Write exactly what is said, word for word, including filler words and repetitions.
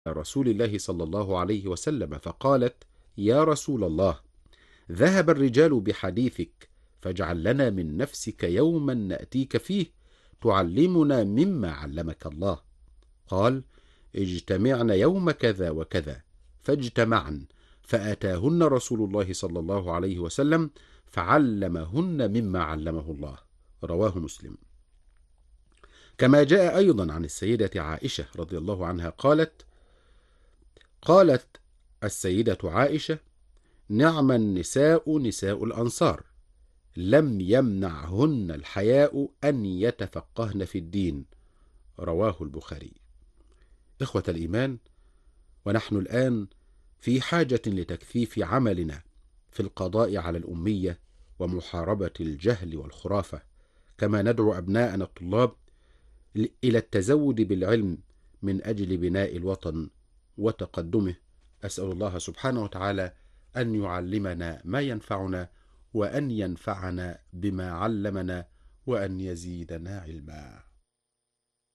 رسول الله صلى الله عليه وسلم فقالت: يا رسول الله، ذهب الرجال بحديثك، فاجعل لنا من نفسك يوما نأتيك فيه تعلمنا مما علمك الله. قال: اجتمعن يوم كذا وكذا، فاجتمعن، فأتاهن رسول الله صلى الله عليه وسلم فعلمهن مما علمه الله. رواه مسلم. كما جاء أيضا عن السيدة عائشة رضي الله عنها قالت: قالت السيدة عائشة: نعم النساء نساء الأنصار، لم يمنعهن الحياء أن يتفقهن في الدين. رواه البخاري. إخوة الإيمان، ونحن الآن في حاجة لتكثيف عملنا في القضاء على الأمية ومحاربة الجهل والخرافة، كما ندعو أبناءنا الطلاب إلى التزود بالعلم من أجل بناء الوطن وتقدمه. أسأل الله سبحانه وتعالى أن يعلمنا ما ينفعنا، وأن ينفعنا بما علمنا، وأن يزيدنا علما.